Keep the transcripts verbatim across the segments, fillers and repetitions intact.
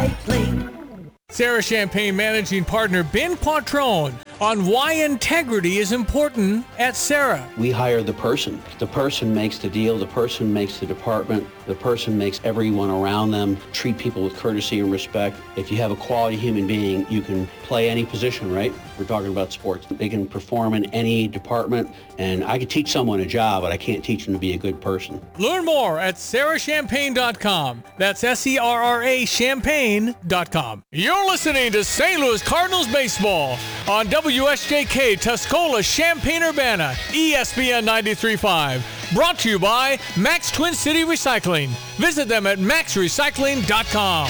Recycling. Sarah Champagne Managing Partner Ben Quattrone on why integrity is important at Sarah. We hire the person. The person makes the deal. The person makes the department. The person makes everyone around them treat people with courtesy and respect. If you have a quality human being, you can play any position, right? We're talking about sports. They can perform in any department, and I could teach someone a job, but I can't teach them to be a good person. Learn more at sarah champagne dot com. That's S E R R A champagne dot com. You're listening to Saint Louis Cardinals baseball on W S J K Tuscola Champaign-Urbana, E S P N ninety-three point five. Brought to you by Max Twin City Recycling. Visit them at max recycling dot com.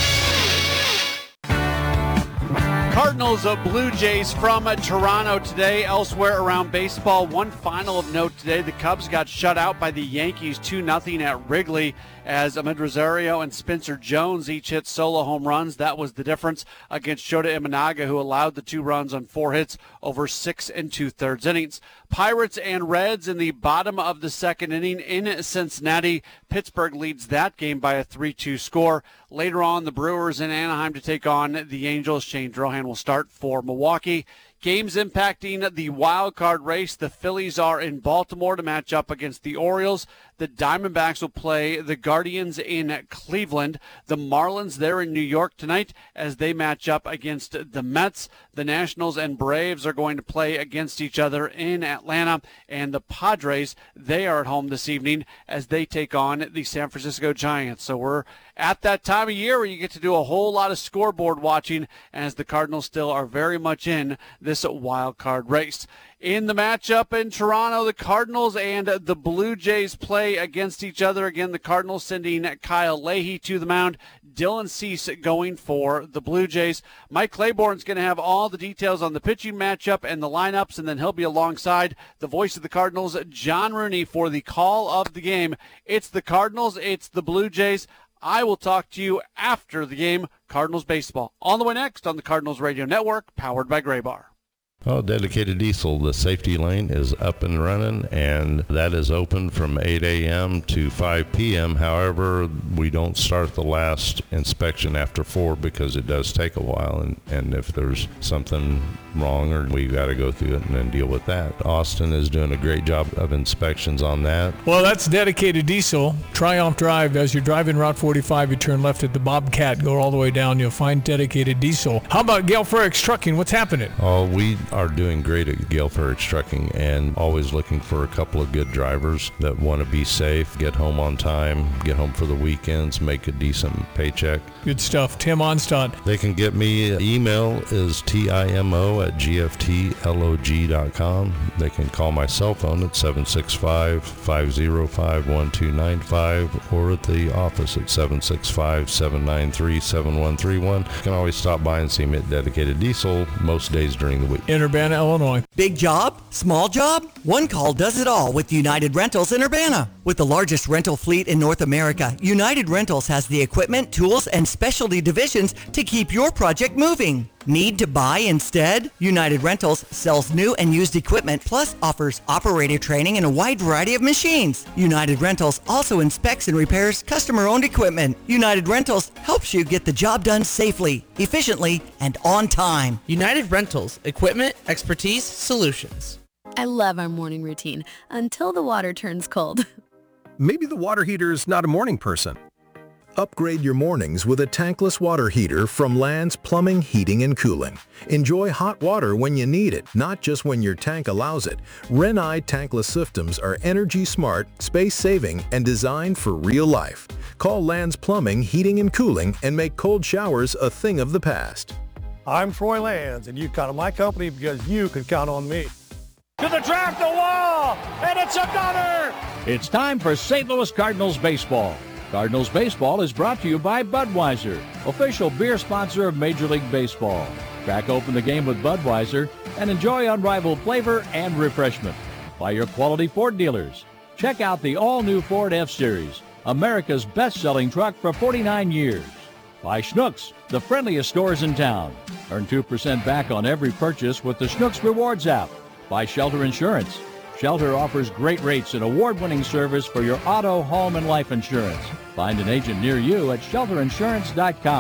Cardinals of Blue Jays from Toronto today. Elsewhere around baseball, one final of note today. The Cubs got shut out by the Yankees two nothing at Wrigley as Amed Rosario and Spencer Jones each hit solo home runs. That was the difference against Shota Imanaga, who allowed the two runs on four hits over six and two-thirds innings. Pirates and Reds in the bottom of the second inning in Cincinnati. Pittsburgh leads that game by a three two score. Later on, the Brewers in Anaheim to take on the Angels. Shane Drohan will start for Milwaukee. Games impacting the wild card race. The Phillies are in Baltimore to match up against the Orioles. The Diamondbacks will play the Guardians in Cleveland. The Marlins, they're in New York tonight as they match up against the Mets. The Nationals and Braves are going to play against each other in Atlanta. And the Padres, they are at home this evening as they take on the San Francisco Giants. So we're at that time of year where you get to do a whole lot of scoreboard watching as the Cardinals still are very much in this wild card race. In the matchup in Toronto, the Cardinals and the Blue Jays play against each other. Again, the Cardinals sending Kyle Leahy to the mound. Dylan Cease going for the Blue Jays. Mike Claiborne's going to have all the details on the pitching matchup and the lineups, and then he'll be alongside the voice of the Cardinals, John Rooney, for the call of the game. It's the Cardinals. It's the Blue Jays. I will talk to you after the game. Cardinals baseball on the way next on the Cardinals Radio Network, powered by Graybar. Oh, Dedicated Diesel, the safety lane is up and running, and that is open from eight a.m. to five p.m. However, we don't start the last inspection after four because it does take a while, and, and if there's something wrong, or we got to go through it and then deal with that. Austin is doing a great job of inspections on that. Well, that's Dedicated Diesel. Triumph Drive. As you're driving Route forty-five, you turn left at the Bobcat, go all the way down, you'll find Dedicated Diesel. How about Gale Frericks Trucking? What's happening? Oh, we are doing great at Gale Frericks Trucking, and always looking for a couple of good drivers that want to be safe, get home on time, get home for the weekends, make a decent paycheck. Good stuff. Tim Onstadt. They can get me. Email is timo at g f t log dot com. They can call my cell phone at seven six five, five oh five, one two nine five or at the office at seven six five, seven nine three, seven one three one. You can always stop by and see me at Dedicated Diesel most days during the week. In Urbana, Illinois. Big job? Small job? One call does it all with United Rentals in Urbana. With the largest rental fleet in North America, United Rentals has the equipment, tools, and specialty divisions to keep your project moving. Need to buy instead? United Rentals sells new and used equipment, plus offers operator training and a wide variety of machines. United Rentals also inspects and repairs customer-owned equipment. United Rentals helps you get the job done safely, efficiently, and on time. United Rentals. Equipment, expertise, solutions. I love our morning routine until the water turns cold. Maybe the water heater's not a morning person. Upgrade your mornings with a tankless water heater from Land's Plumbing, Heating, and Cooling. Enjoy hot water when you need it, not just when your tank allows it. Renai tankless systems are energy smart, space-saving, and designed for real life. Call Land's Plumbing, Heating, and Cooling and make cold showers a thing of the past. I'm Troy Lands, and you count on my company because you can count on me. To the track, the wall, and it's another! It's time for Saint Louis Cardinals baseball. Cardinals baseball is brought to you by Budweiser, official beer sponsor of Major League Baseball. Crack open the game with Budweiser and enjoy unrivaled flavor and refreshment. By your quality Ford dealers. Check out the all-new Ford F-Series, America's best-selling truck for forty-nine years. By Schnucks, the friendliest stores in town. Earn two percent back on every purchase with the Schnucks Rewards app. By Shelter Insurance. Shelter offers great rates and award-winning service for your auto, home, and life insurance. Find an agent near you at shelter insurance dot com.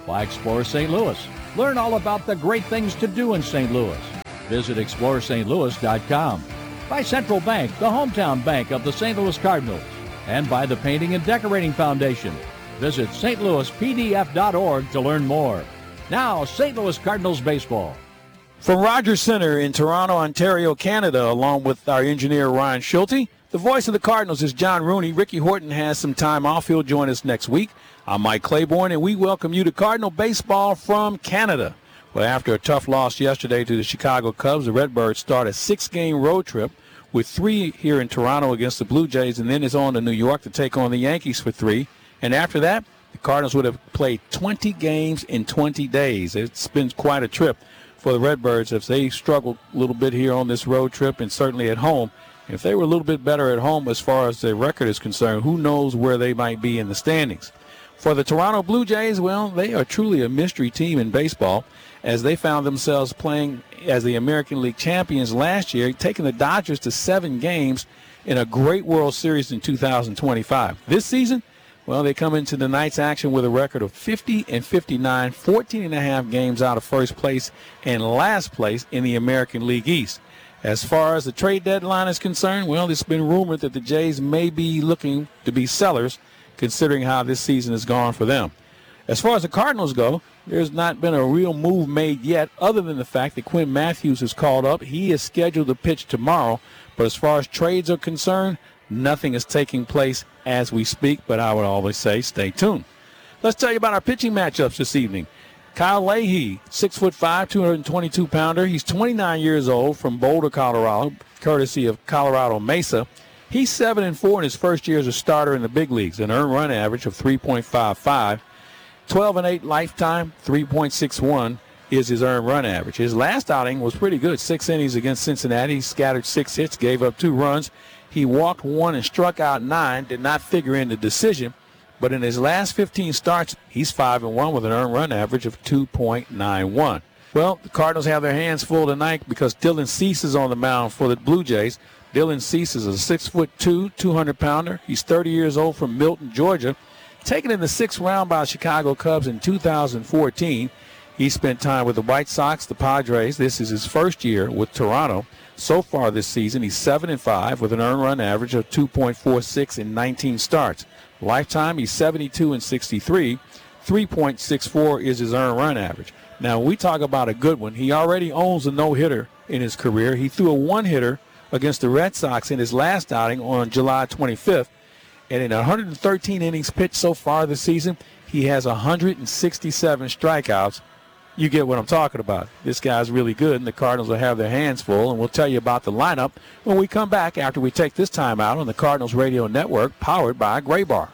By Explore Saint Louis. Learn all about the great things to do in Saint Louis. Visit explore st louis dot com. By Central Bank, the hometown bank of the Saint Louis Cardinals. And by the Painting and Decorating Foundation. Visit s t louis p d f dot org to learn more. Now, Saint Louis Cardinals baseball. From Rogers Center in Toronto, Ontario, Canada, along with our engineer Ryan Schulte, the voice of the Cardinals is John Rooney. Ricky Horton has some time off. He'll join us next week. I'm Mike Claiborne, and we welcome you to Cardinal Baseball from Canada. Well, after a tough loss yesterday to the Chicago Cubs, the Redbirds start a six-game road trip with three here in Toronto against the Blue Jays, and then it's on to New York to take on the Yankees for three. And after that, the Cardinals would have played twenty games in twenty days. It's been quite a trip for the Redbirds as they struggled a little bit here on this road trip and certainly at home. If they were a little bit better at home as far as their record is concerned, who knows where they might be in the standings. For the Toronto Blue Jays, well, they are truly a mystery team in baseball as they found themselves playing as the American League champions last year, taking the Dodgers to seven games in a great World Series in two thousand twenty-five. This season, well, they come into tonight's action with a record of fifty and fifty-nine, fourteen and a half games out of first place and last place in the American League East. As far as the trade deadline is concerned, well, it's been rumored that the Jays may be looking to be sellers, considering how this season has gone for them. As far as the Cardinals go, there's not been a real move made yet, other than the fact that Quinn Matthews is called up. He is scheduled to pitch tomorrow, but as far as trades are concerned, nothing is taking place as we speak, but I would always say stay tuned. Let's tell you about our pitching matchups this evening. Kyle Leahy, six foot five, two hundred twenty-two pounder. He's twenty-nine years old from Boulder, Colorado, courtesy of Colorado Mesa. He's seven and four in his first year as a starter in the big leagues, an earned run average of three point five five. twelve and eight lifetime, three point six one is his earned run average. His last outing was pretty good. Six innings against Cincinnati. He scattered six hits, gave up two runs. He walked one and struck out nine, did not figure in the decision. But in his last fifteen starts, he's five and one with an earned run average of two point nine one. Well, the Cardinals have their hands full tonight because Dylan Cease is on the mound for the Blue Jays. Dylan Cease is a six foot two, two hundred pounder. He's thirty years old from Milton, Georgia. Taken in the sixth round by the Chicago Cubs in two thousand fourteen. He spent time with the White Sox, the Padres. This is his first year with Toronto. So far this season, he's seven and five with an earned run average of two point four six in nineteen starts. Lifetime, he's seventy-two and sixty-three. three point six four is his earned run average. Now, when we talk about a good one, he already owns a no-hitter in his career. He threw a one-hitter against the Red Sox in his last outing on July twenty-fifth. And in one hundred thirteen innings pitched so far this season, he has one hundred sixty-seven strikeouts. You get what I'm talking about. This guy's really good, and the Cardinals will have their hands full, and we'll tell you about the lineup when we come back after we take this time out on the Cardinals Radio Network, powered by Gray Bar.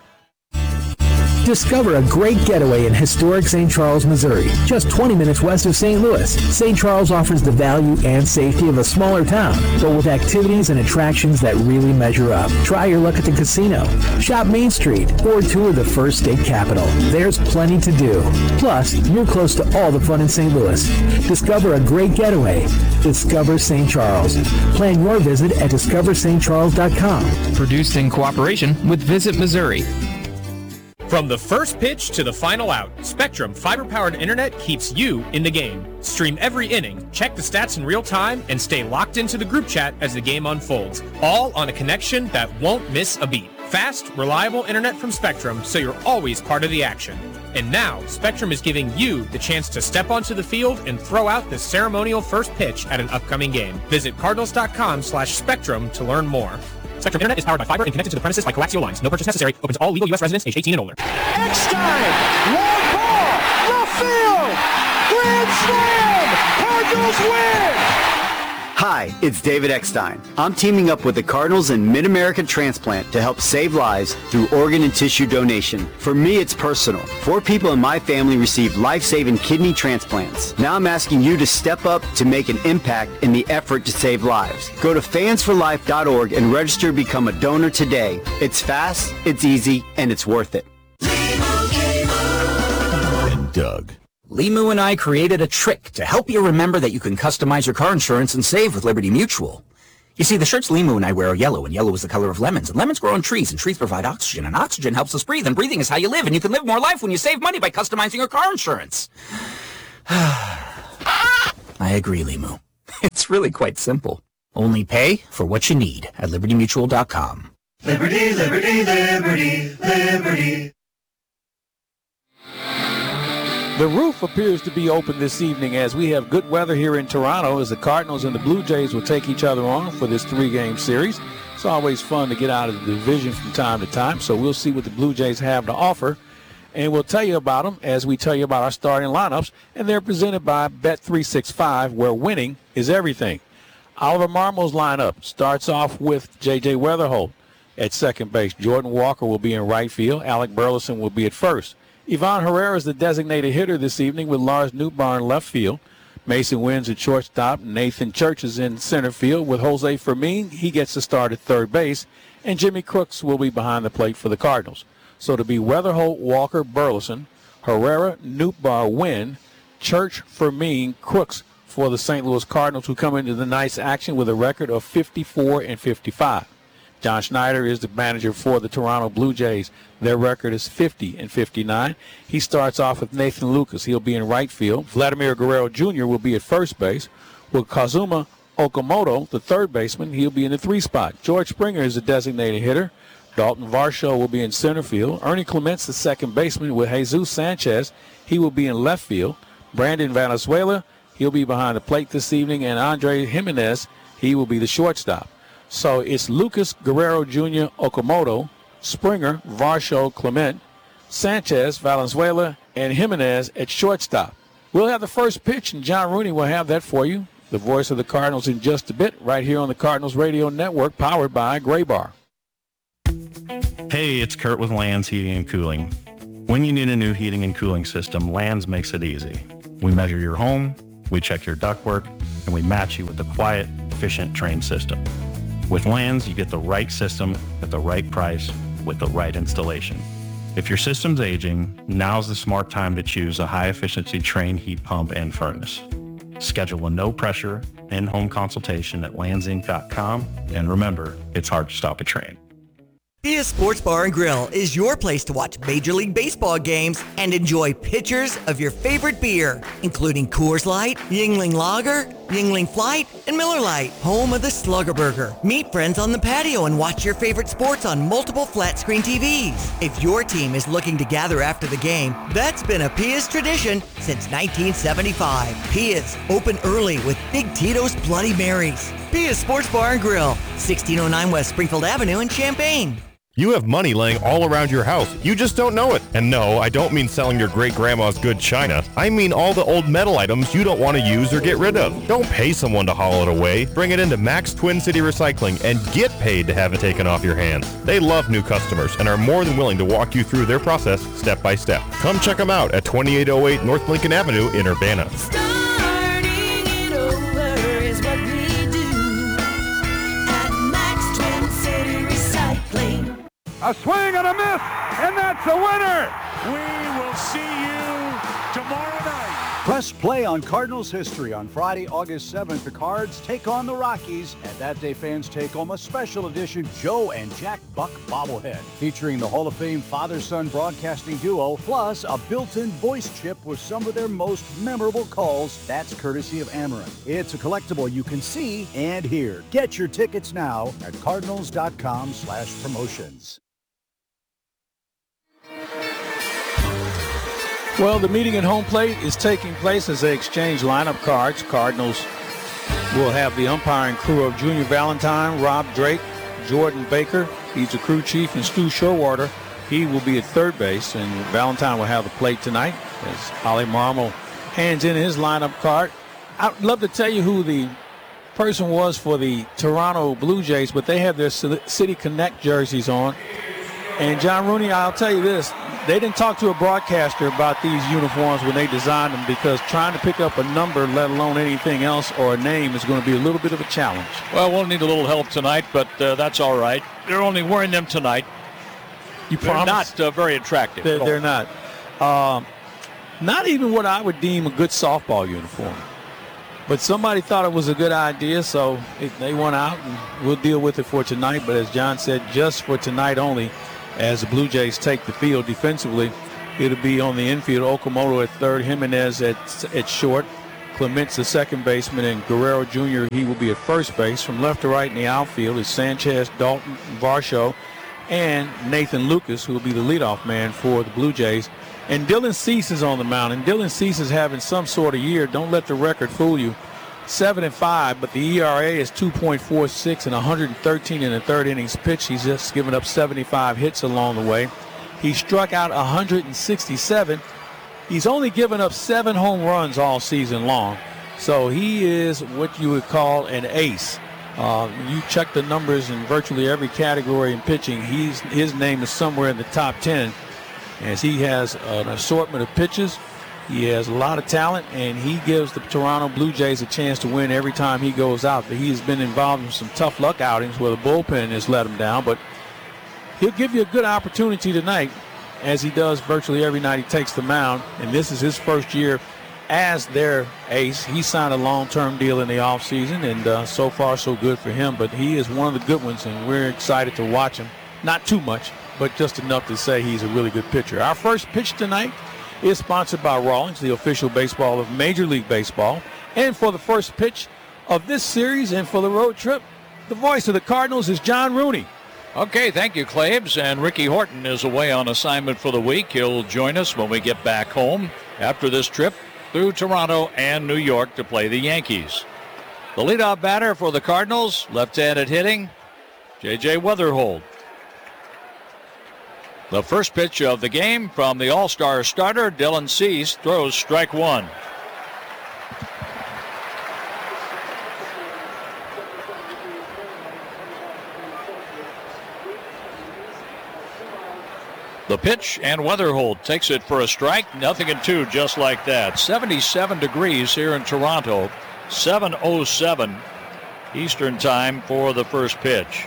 Discover a great getaway in historic Saint Charles, Missouri, just twenty minutes west of Saint Louis. Saint Charles offers the value and safety of a smaller town, but with activities and attractions that really measure up. Try your luck at the casino, shop Main Street, or tour the first state capital. There's plenty to do. Plus, you're close to all the fun in Saint Louis. Discover a great getaway. Discover Saint Charles. Plan your visit at discover st charles dot com. Produced in cooperation with Visit Missouri. From the first pitch to the final out, Spectrum fiber-powered internet keeps you in the game. Stream every inning, check the stats in real time, and stay locked into the group chat as the game unfolds. All on a connection that won't miss a beat. Fast, reliable internet from Spectrum, so you're always part of the action. And now, Spectrum is giving you the chance to step onto the field and throw out the ceremonial first pitch at an upcoming game. Visit cardinals.com slash spectrum to learn more. Spectrum Internet is powered by fiber and connected to the premises by coaxial lines. No purchase necessary. Open to all legal U S residents age eighteen and older. Eckstein, long ball, left field, grand slam, Cardinals win! Hi, it's David Eckstein. I'm teaming up with the Cardinals and Mid-America Transplant to help save lives through organ and tissue donation. For me, it's personal. Four people in my family received life-saving kidney transplants. Now I'm asking you to step up to make an impact in the effort to save lives. Go to fans for life dot org and register to become a donor today. It's fast, it's easy, and it's worth it. And Doug. Limu and I created a trick to help you remember that you can customize your car insurance and save with Liberty Mutual. You see, the shirts Limu and I wear are yellow, and yellow is the color of lemons, and lemons grow on trees, and trees provide oxygen, and oxygen helps us breathe, and breathing is how you live, and you can live more life when you save money by customizing your car insurance. I agree, Limu. It's really quite simple. Only pay for what you need at liberty mutual dot com. Liberty, liberty, liberty, liberty. The roof appears to be open this evening as we have good weather here in Toronto as the Cardinals and the Blue Jays will take each other on for this three-game series. It's always fun to get out of the division from time to time, so we'll see what the Blue Jays have to offer, and we'll tell you about them as we tell you about our starting lineups, and they're presented by Bet three sixty-five, where winning is everything. Oliver Marmo's lineup starts off with J J Weatherholt at second base. Jordan Walker will be in right field. Alec Burleson will be at first. Ivan Herrera is the designated hitter this evening with Lars Nootbaar in left field. Mason Wins at shortstop. Nathan Church is in center field with Jose Fermin. He gets to start at third base. And Jimmy Crooks will be behind the plate for the Cardinals. So to be Weatherholt, Walker, Burleson, Herrera, Nootbaar, Wynn, Church, Fermin, Crooks for the Saint Louis Cardinals, who come into the night's action with a record of fifty-four and fifty-five. John Schneider is the manager for the Toronto Blue Jays. Their record is fifty and fifty-nine. He starts off with Nathan Lucas. He'll be in right field. Vladimir Guerrero Junior will be at first base. With Kazuma Okamoto, the third baseman, he'll be in the three spot. George Springer is the designated hitter. Dalton Varsho will be in center field. Ernie Clements, the second baseman, with Jesus Sanchez. He will be in left field. Brandon Valenzuela, he'll be behind the plate this evening. And Andre Jimenez, he will be the shortstop. So it's Lucas, Guerrero Junior, Okamoto, Springer, Varsho, Clement, Sanchez, Valenzuela, and Jimenez at shortstop. We'll have the first pitch, and John Rooney will have that for you. The voice of the Cardinals in just a bit, right here on the Cardinals Radio Network, powered by Gray Bar. Hey, it's Kurt with Lands Heating and Cooling. When you need a new heating and cooling system, Lands makes it easy. We measure your home, we check your ductwork, and we match you with the quiet, efficient, trained system. With Lands, you get the right system at the right price with the right installation. If your system's aging, now's the smart time to choose a high-efficiency trained heat pump and furnace. Schedule a no-pressure, in-home consultation at lands inc dot com, and remember, it's hard to stop a train. Pia Sports Bar and Grill is your place to watch Major League Baseball games and enjoy pitchers of your favorite beer, including Coors Light, Yuengling Lager, Yuengling Flight, and Miller Lite, home of the Slugger Burger. Meet friends on the patio and watch your favorite sports on multiple flat-screen T Vs. If your team is looking to gather after the game, that's been a Pia's tradition since nineteen seventy-five. Pia's, open early with Big Tito's Bloody Marys. Pia's Sports Bar and Grill, sixteen oh nine West Springfield Avenue in Champaign. You have money laying all around your house. You just don't know it. And no, I don't mean selling your great-grandma's good china. I mean all the old metal items you don't want to use or get rid of. Don't pay someone to haul it away. Bring it into Max Twin City Recycling and get paid to have it taken off your hands. They love new customers and are more than willing to walk you through their process step by step. Come check them out at twenty-eight oh eight North Lincoln Avenue in Urbana. A swing and a miss, and that's a winner! We will see you tomorrow night. Press play on Cardinals history. On Friday, August seventh, the Cards take on the Rockies, and that day fans take home a special edition Joe and Jack Buck bobblehead, featuring the Hall of Fame father-son broadcasting duo, plus a built-in voice chip with some of their most memorable calls. That's courtesy of Amarin. It's a collectible you can see and hear. Get your tickets now at cardinals dot com slash promotions. Well, the meeting at home plate is taking place as they exchange lineup cards. Cardinals will have the umpiring crew of Junior Valentine, Rob Drake, Jordan Baker. He's the crew chief, and Stu Sherwater. He will be at third base, and Valentine will have the plate tonight as Ollie Marmol hands in his lineup card. I'd love to tell you who the person was for the Toronto Blue Jays, but they have their City Connect jerseys on. And John Rooney, I'll tell you this, they didn't talk to a broadcaster about these uniforms when they designed them, because trying to pick up a number, let alone anything else, or a name is going to be a little bit of a challenge. Well, we'll need a little help tonight, but uh, that's all right. They're only wearing them tonight. You they're promise? not uh, very attractive. They're, they're not. Um, not even what I would deem a good softball uniform. But somebody thought it was a good idea, so it, they went out, and we'll deal with it for tonight. But as John said, just for tonight only, as the Blue Jays take the field defensively, it'll be on the infield, Okamoto at third, Jimenez at, at short, Clements the second baseman, and Guerrero Junior, he will be at first base. From left to right in the outfield is Sanchez, Dalton, Varsho, and Nathan Lucas, who will be the leadoff man for the Blue Jays. And Dylan Cease is on the mound, and Dylan Cease is having some sort of year. Don't let the record fool you. Seven and five, but the E R A is two point four six and one hundred thirteen in the third innings pitched. He's just given up seventy-five hits along the way. He struck out one hundred sixty-seven. He's only given up seven home runs all season long. So he is what you would call an ace. Uh, you check the numbers in virtually every category in pitching. He's his name is somewhere in the top ten, as he has an assortment of pitches. He has a lot of talent, and he gives the Toronto Blue Jays a chance to win every time he goes out. But he's been involved in some tough luck outings where the bullpen has let him down, but he'll give you a good opportunity tonight, as he does virtually every night he takes the mound. And this is his first year as their ace. He signed a long-term deal in the offseason, and uh, so far so good for him. But he is one of the good ones, and we're excited to watch him. Not too much, but just enough to say he's a really good pitcher. Our first pitch tonight is sponsored by Rawlings, the official baseball of Major League Baseball. And for the first pitch of this series and for the road trip, the voice of the Cardinals is John Rooney. Okay, thank you, Claibs. And Ricky Horton is away on assignment for the week. He'll join us when we get back home after this trip through Toronto and New York to play the Yankees. The leadoff batter for the Cardinals, left-handed hitting, J J Weatherhold. The first pitch of the game from the All-Star starter, Dylan Cease, throws strike one. The pitch, and Weatherhold takes it for a strike. Nothing in two, just like that. seventy-seven degrees here in Toronto. seven oh seven Eastern time for the first pitch.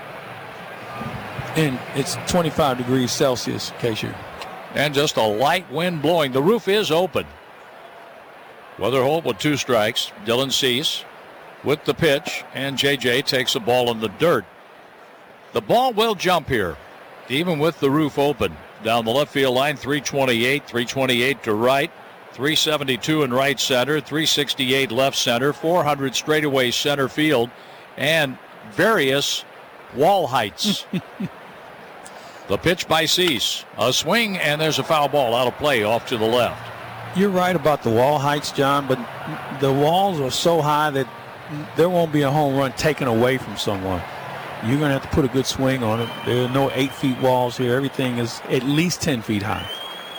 And it's twenty-five degrees Celsius, in case you're... And just a light wind blowing. The roof is open. Weatherhold with two strikes. Dylan Cease with the pitch, and J J takes a ball in the dirt. The ball will jump here, even with the roof open. Down the left field line, three twenty-eight, three twenty-eight to right, three seventy-two in right center, three sixty-eight left center, four hundred straightaway center field, and various wall heights. The pitch by Cease. A swing, and there's a foul ball out of play off to the left. You're right about the wall heights, John, but the walls are so high that there won't be a home run taken away from someone. You're going to have to put a good swing on it. There are no eight feet walls here. Everything is at least ten feet high.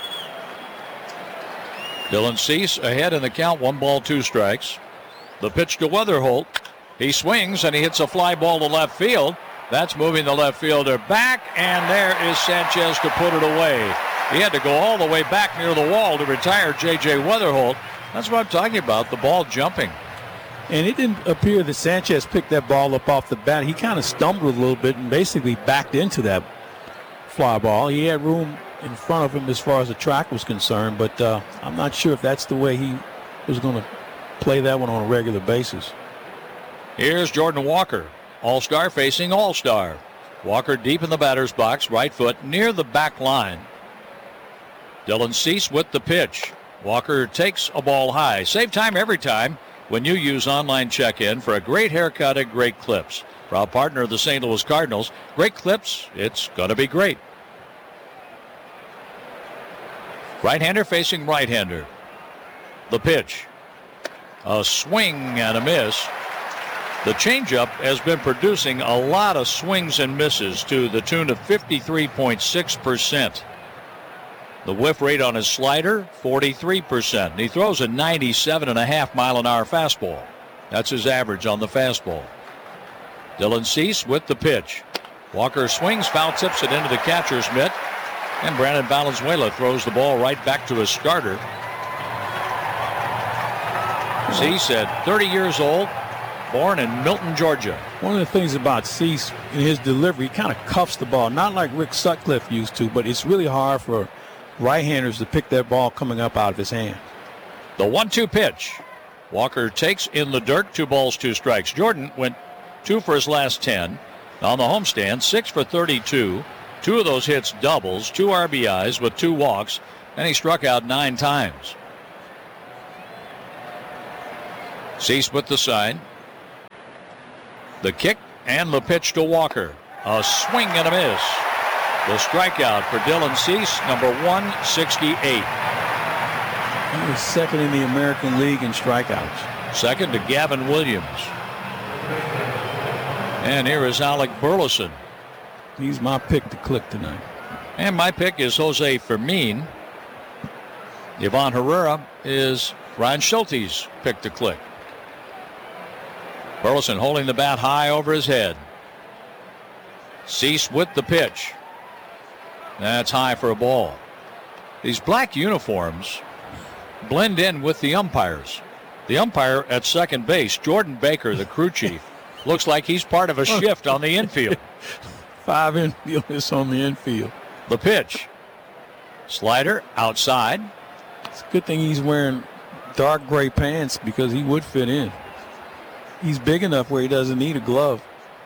Dylan Cease ahead in the count, one ball, two strikes. The pitch to Weatherhold. He swings, and he hits a fly ball to left field. That's moving the left fielder back, and there is Sanchez to put it away. He had to go all the way back near the wall to retire J J Weatherhold. That's what I'm talking about, the ball jumping. And it didn't appear that Sanchez picked that ball up off the bat. He kind of stumbled a little bit and basically backed into that fly ball. He had room in front of him as far as the track was concerned, but uh, I'm not sure if that's the way he was going to play that one on a regular basis. Here's Jordan Walker. All-Star facing All-Star. Walker deep in the batter's box, right foot near the back line. Dylan Cease with the pitch. Walker takes a ball high. Save time every time when you use online check-in for a great haircut and great clips. Proud partner of the Saint Louis Cardinals. Great clips, it's going to be great. Right-hander facing right-hander. The pitch. A swing and a miss. The changeup has been producing a lot of swings and misses to the tune of fifty-three point six percent. The whiff rate on his slider, forty-three percent. And he throws a ninety-seven and a half mile an hour fastball. That's his average on the fastball. Dylan Cease with the pitch. Walker swings, foul tips it into the catcher's mitt. And Brandon Valenzuela throws the ball right back to his starter. Cease at thirty years old. Born in Milton, Georgia. One of the things about Cease in his delivery, he kind of cuffs the ball, not like Rick Sutcliffe used to, but it's really hard for right-handers to pick that ball coming up out of his hand. The one two pitch. Walker takes in the dirt, two balls, two strikes. Jordan went two for his last ten. On the homestand, six for thirty-two. Two of those hits doubles, two R B Is with two walks, and he struck out nine times. Cease with the sign. The kick and the pitch to Walker. A swing and a miss. The strikeout for Dylan Cease, number one sixty-eight. He was second in the American League in strikeouts. Second to Gavin Williams. And here is Alec Burleson. He's my pick to click tonight. And my pick is Jose Fermin. Ivan Herrera is Ryan Schulte's pick to click. Burleson holding the bat high over his head. Cease with the pitch. That's high for a ball. These black uniforms blend in with the umpires. The umpire at second base, Jordan Baker, the crew chief, looks like he's part of a shift on the infield. Five infielders on the infield. The pitch. Slider outside. It's a good thing he's wearing dark gray pants because he would fit in. He's big enough where he doesn't need a glove.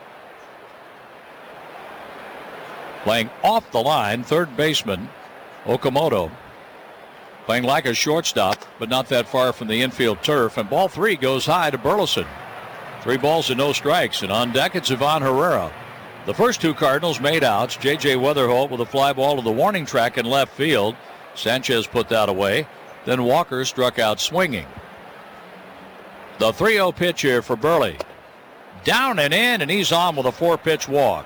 Playing off the line, third baseman Okamoto. Playing like a shortstop, but not that far from the infield turf. And ball three goes high to Burleson. Three balls and no strikes. And on deck, it's Ivan Herrera. The first two Cardinals made outs. J J Weatherholt with a fly ball to the warning track in left field. Sanchez put that away. Then Walker struck out swinging. The three oh pitch here for Burley. Down and in, and he's on with a four-pitch walk.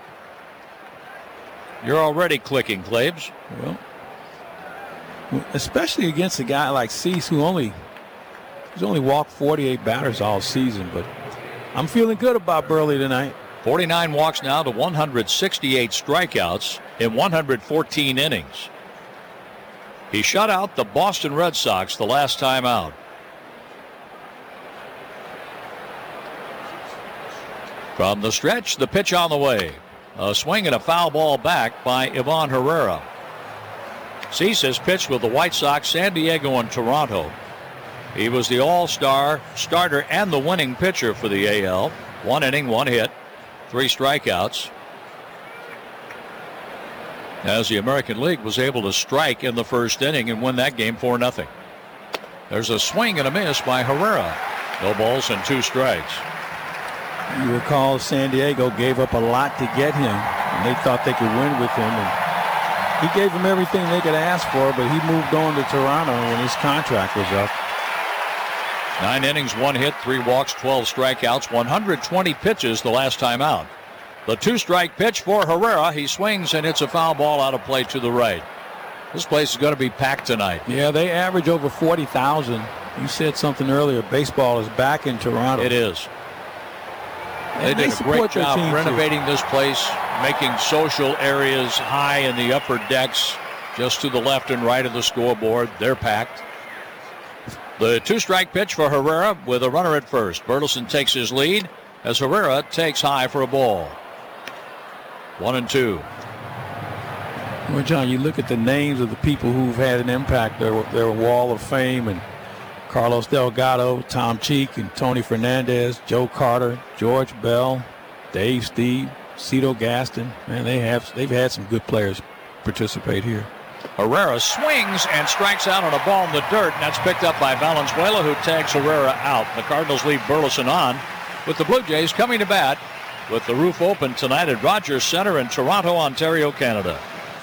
You're already clicking, Claves. Well, especially against a guy like Cease, who only who's only walked forty-eight batters all season. But I'm feeling good about Burley tonight. forty-nine walks now to one hundred sixty-eight strikeouts in one hundred fourteen innings. He shut out the Boston Red Sox the last time out. From the stretch, the pitch on the way. A swing and a foul ball back by Ivan Herrera. Cease has pitched with the White Sox, San Diego, and Toronto. He was the all-star starter and the winning pitcher for the A L. One inning, one hit, three strikeouts. As the American League was able to strike in the first inning and win that game four nothing. There's a swing and a miss by Herrera. No balls and two strikes. You recall San Diego gave up a lot to get him, and they thought they could win with him. And he gave them everything they could ask for, but he moved on to Toronto when his contract was up. Nine innings, one hit, three walks, twelve strikeouts, one hundred twenty pitches the last time out. The two-strike pitch for Herrera. He swings, and it's a foul ball out of play to the right. This place is going to be packed tonight. Yeah, they average over forty thousand. You said something earlier. Baseball is back in Toronto. It is. They did a great job renovating this place, making social areas high in the upper decks, just to the left and right of the scoreboard. They're packed. The two-strike pitch for Herrera with a runner at first. Burleson takes his lead as Herrera takes high for a ball. One and two. Well, John, you look at the names of the people who've had an impact. Their, their wall of fame, and Carlos Delgado, Tom Cheek, and Tony Fernandez, Joe Carter, George Bell, Dave Steve, Cito Gaston. Man, they have they've had some good players participate here. Herrera swings and strikes out on a ball in the dirt, and that's picked up by Valenzuela, who tags Herrera out. The Cardinals leave Burleson on, with the Blue Jays coming to bat with the roof open tonight at Rogers Center in Toronto, Ontario, Canada.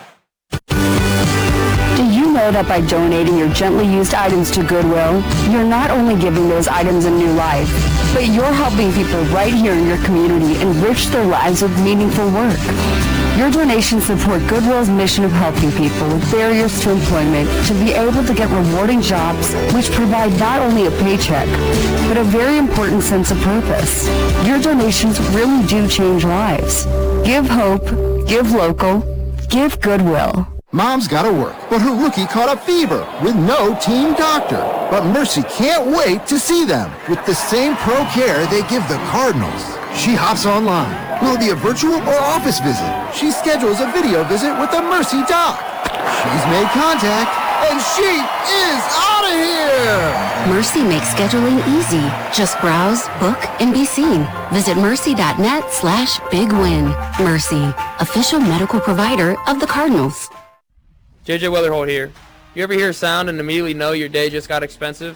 Do you know that by donating your gently used items to Goodwill, you're not only giving those items a new life, but you're helping people right here in your community enrich their lives with meaningful work. Your donations support Goodwill's mission of helping people with barriers to employment to be able to get rewarding jobs which provide not only a paycheck, but a very important sense of purpose. Your donations really do change lives. Give hope, give local, give Goodwill. Mom's gotta work, but her rookie caught a fever with no team doctor. But Mercy can't wait to see them with the same pro care they give the Cardinals. She hops online. Will it be a virtual or office visit? She schedules a video visit with the Mercy doc. She's made contact, and she is out of here! Mercy makes scheduling easy. Just browse, book, and be seen. Visit mercy.net slash big win. Mercy, official medical provider of the Cardinals. J J Weatherholt here. You ever hear a sound and immediately know your day just got expensive?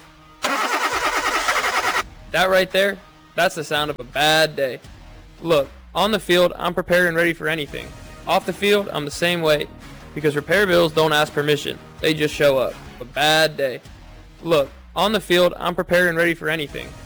That right there, that's the sound of a bad day. Look, on the field, I'm prepared and ready for anything. Off the field, I'm the same way. Because repair bills don't ask permission. They just show up. A bad day. Look, on the field, I'm prepared and ready for anything.